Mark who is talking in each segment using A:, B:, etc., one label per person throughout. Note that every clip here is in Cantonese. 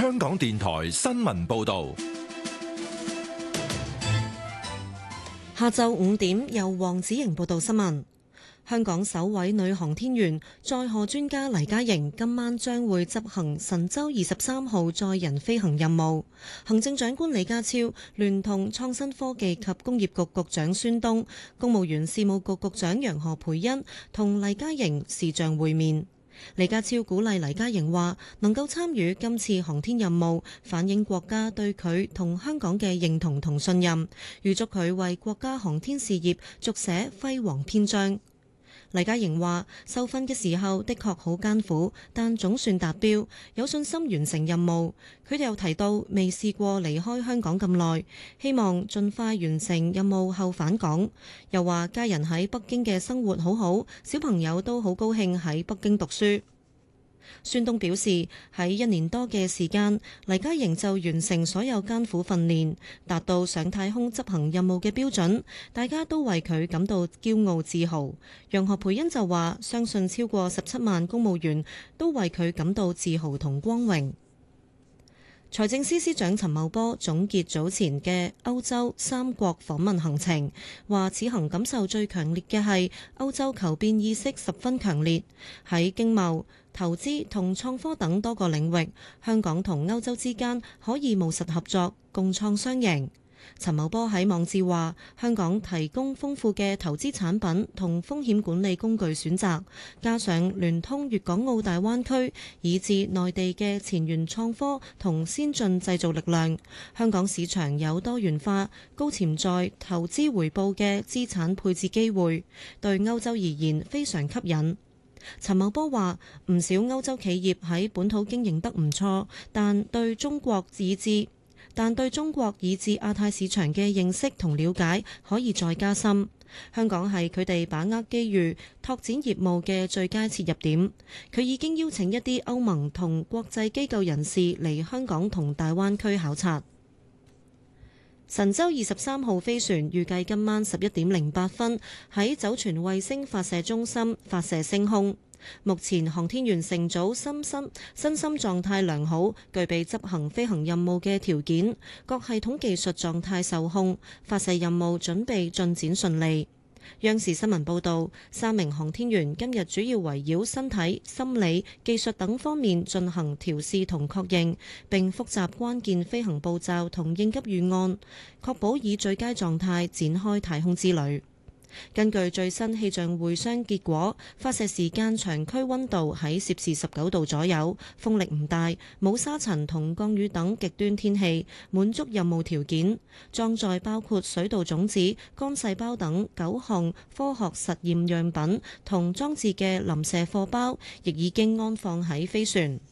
A: 香港電台新聞報道。
B: 下晝5點，由黃子瑩報道新聞。香港首位女航天員載荷專家黎嘉瑩今晚將會執行神舟23號載人飛行任務。行政長官李家超聯同創新科技及工業局局長孫東、公務員事務局局長楊何蓓茵同黎嘉瑩視像會面。李家超鼓勵黎嘉瑩話，能夠參與今次航天任務，反映國家對佢同香港嘅認同同信任，預祝佢為國家航天事業續寫輝煌篇章。黎嘉瑩話：受訓嘅時候的確好艱苦，但總算達標，有信心完成任務。佢哋又提到未試過離開香港咁耐，希望盡快完成任務後返港。又話家人喺北京嘅生活好好，小朋友都好高興喺北京讀書。孫東表示，喺1年多嘅時間，黎嘉瑩就完成所有艱苦訓練，達到上太空執行任務嘅標準，大家都為佢感到驕傲自豪。楊何蓓茵就話，相信超過17萬公務員都為佢感到自豪同光榮。財政司司長陳茂波總結早前嘅歐洲3國訪問行程，話此行感受最強烈嘅係歐洲求變意識十分強烈，喺經貿、投資同創科等多個領域，香港同歐洲之間可以務實合作，共創雙贏。陳茂波喺網誌話，香港提供豐富嘅投資產品同風險管理工具選擇，加上聯通粵港澳大灣區以至內地嘅前沿創科同先進製造力量，香港市場有多元化、高潛在投資回報嘅資產配置機會，對歐洲而言非常吸引。陳茂波話，唔少歐洲企業喺本土經營得唔錯，但對中國以至亞太市場嘅認識同了解可以再加深。香港係佢哋把握機遇、拓展業務嘅最佳切入點。佢已經邀請一啲歐盟同國際機構人士嚟香港同大灣區考察。神舟23號飛船預計今晚11點08分喺酒泉衛星發射中心發射升空。目前航天員乘組身心狀態良好，具備執行飛行任務嘅條件，各系統技術狀態受控，發射任務準備進展順利。央視新聞報道，3名航天員今日主要圍繞身體、心理、技術等方面進行調試同確認，並複習關鍵飛行步驟同應急預案，確保以最佳狀態展開太空之旅。根據最新氣象會商結果，發射時間長區溫度喺攝氏19度左右，風力唔大，冇沙塵同降雨等極端天氣，滿足任務條件。裝載包括水稻種子、乾細胞等9項科學實驗樣品同裝置嘅臨射貨包，亦已經安放喺飛船。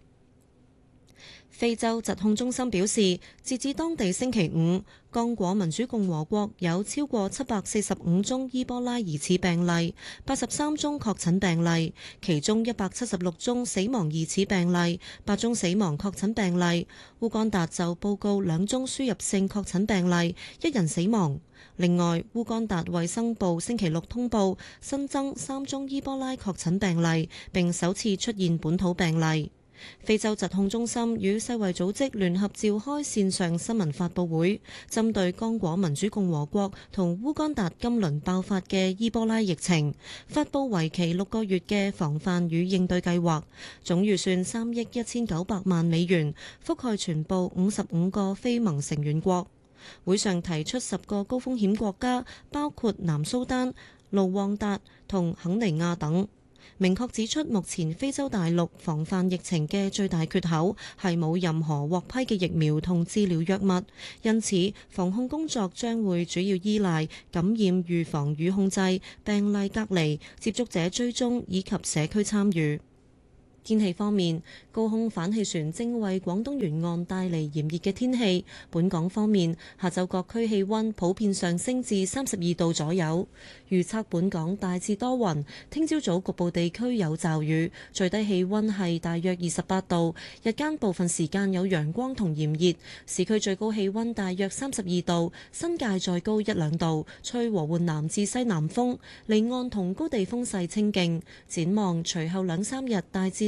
B: 非洲疾控中心表示，截至當地星期五，剛果民主共和國有超過745宗伊波拉疑似病例，83宗確診病例，其中176宗死亡疑似病例，8宗死亡確診病例。烏干達就報告2宗輸入性確診病例，1人死亡。另外，烏干達衛生部星期六通報新增3宗伊波拉確診病例，並首次出現本土病例。非洲疾控中心與世衛組織聯合召開線上新聞發佈會，針對剛果民主共和國同烏干達今輪爆發嘅伊波拉疫情，發佈為期6個月嘅防範與應對計劃，總預算3億1900萬美元，覆蓋全部55個非盟成員國。會上提出10個高風險國家，包括南蘇丹、盧旺達同肯尼亞等。明確指出，目前非洲大陸防範疫情嘅最大缺口係冇任何獲批嘅疫苗同治療藥物，因此防控工作將會主要依賴感染預防與控制、病例隔離、接觸者追蹤以及社區參與。天氣方面，高空反氣旋正為廣東沿岸帶嚟炎熱嘅天氣。本港方面，下晝各區氣溫普遍上升至32度左右。預測本港大致多雲，聽朝早局部地區有驟雨，最低氣溫係大約28度，日間部分時間有陽光同炎熱，市區最高氣溫大約32度，新界再高1-2度，吹和緩南至西南風，離岸同高地風勢清勁。展望隨後2-3日大致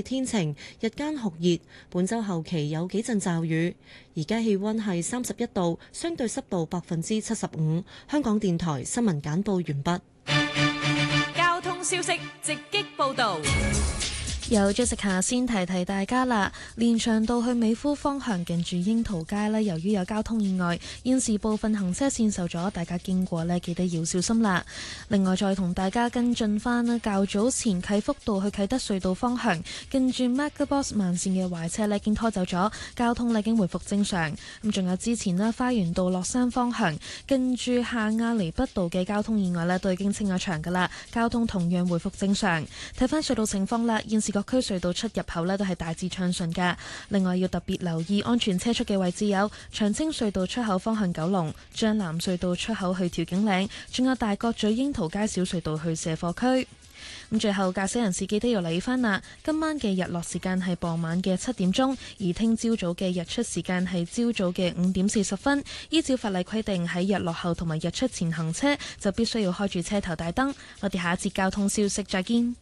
B: 天晴，日間酷熱。本週後期有幾陣驟雨。而家氣溫係31度，相對濕度75%。香港電台新聞簡報完畢。
C: 交通消息直擊報道。
D: 有咗食下先提提大家啦，連翔道去美孚方向近住櫻桃街呢，由於有交通意外，現時部分行車線受阻，大家經過呢記得要小心啦。另外再同大家跟進翻啦，較早前啟福道去啟德隧道方向近住 MegaBox 慢線嘅壞車呢已經拖走咗，交通呢已經回復正常。咁仲有之前呢，花園道落山方向近住下亞厘畢道嘅交通意外呢都已經清咗場噶啦，交通同樣回復正常。睇翻隧道情況啦，現時各區隧道出入口呢都係大致暢順㗎。另外要特別留意安全車速嘅位置有長青隧道出口方向九龍、將藍隧道出口去調景嶺，仲有大角咀櫻桃街小隧道去射貨區。咁最後駕駛人士記得要留意翻啦，今晚嘅日落時間係傍晚嘅7點鐘，而聽朝早嘅日出時間係朝早嘅5點40分。依照法例規定，喺日落後同埋日出前行車就必須要開住車頭大燈。我哋下一節交通消息再見。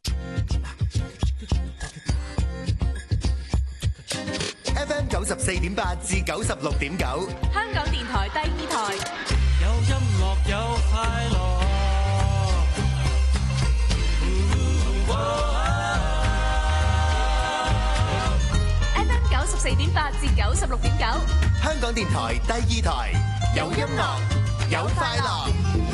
E: FM 94.8至96.9，
C: 香港電台第2台，
F: 有音樂有快樂。
C: FM 94.8至96.9，
E: 香港電台第2台，有音樂有快樂。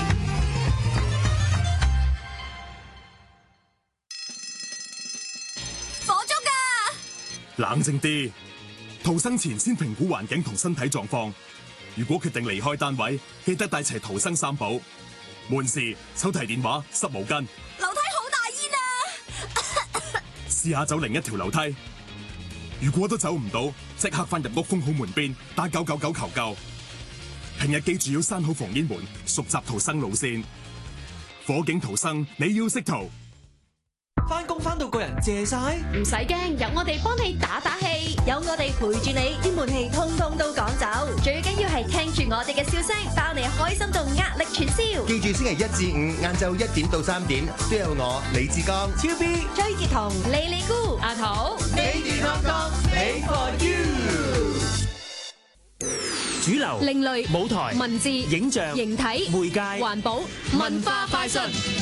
C: 火燭㗎！
G: 冷靜啲，逃生前先評估環境同身體狀況。如果決定離開單位，記得帶齊逃生3寶：門匙、手提電話、濕毛巾。
C: 樓梯好大煙啊！
G: 試下走另一條樓梯。如果都走唔到，即刻返入屋封好門邊，打999求救。平日記住要閂好防煙門，熟習逃生路線。火警逃生，你要識逃。
F: 返工返到個人謝晒，
C: 唔使驚，有我哋幫你打打氣，有我哋陪住你，啲悶氣通通都趕走。最緊要係聽住我哋嘅笑聲，包你開心到壓力全消。
E: 記住星期1至5晏晝1點到3點，都有我李志剛、
F: 超 B、
C: 崔潔彤、莉莉姑、阿桃，
E: 美健康康，Made for you。
F: 主流、
C: 另類、
F: 舞台、
C: 文字、
F: 影像、
C: 形體、
F: 媒介、
C: 環保、文化快訊。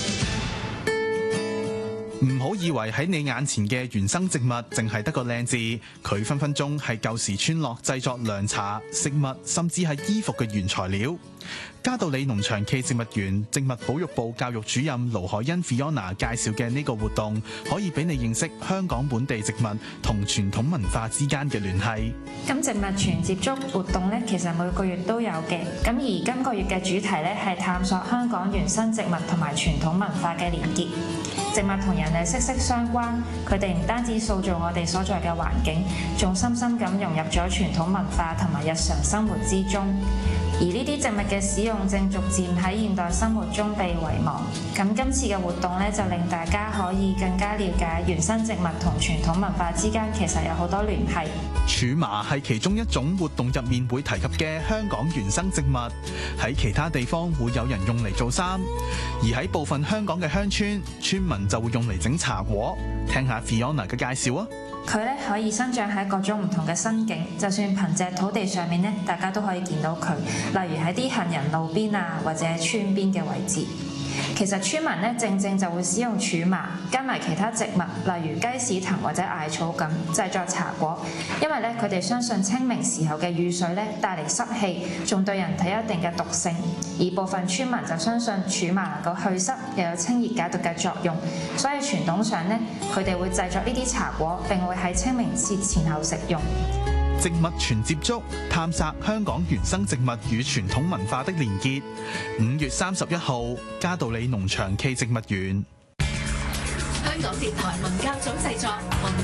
H: 唔好以為喺你眼前嘅原生植物淨係得個靚字，佢分分鐘係舊時村落製作涼茶、食物甚至係衣服嘅原材料。嘉道理農場暨植物園植物保育部教育主任盧海欣 Fiona 介紹嘅呢個活動，可以俾你認識香港本地植物同傳統文化之間嘅聯繫。
I: 咁植物全接觸活動呢，其實每個月都有嘅。咁而今個月嘅主題呢，係探索香港原生植物同埋傳統文化嘅連結。植物同人類息息相關，佢哋唔單止塑造我哋所在嘅環境，仲深深咁融入咗傳統文化同埋日常生活之中。而呢啲植物嘅使用正逐漸喺現代生活中被遺忘。咁今次嘅活動呢，就令大家可以更加了解原生植物同傳統文化之間其實有好多聯繫。
H: 苧麻係其中一種活動入面會提及嘅香港原生植物，喺其他地方會有人用嚟做衫，而喺部分香港嘅鄉村，村民就會用嚟整茶果。聽下 Fiona 嘅介紹啊！
I: 佢咧可以生長喺各種唔同嘅生境，就算貧瘠土地上面咧，大家都可以見到佢。例如喺啲行人路邊啊，或者村邊嘅位置。其實村民咧正正就會使用苧麻加埋其他植物，例如雞屎藤或者艾草咁製作茶果。因為咧佢哋相信清明時候嘅雨水咧帶嚟濕氣，仲對人體有一定嘅毒性。而部分村民就相信苧麻能夠去濕，又有清熱解毒嘅作用。所以傳統上咧，佢哋會製作呢啲茶果，並會喺清明節前後食用。
H: 植物全接觸，探索香港原生植物與傳統文化的連結。5月31號，嘉道理農場暨植物園。
C: 香港電台文教組製作。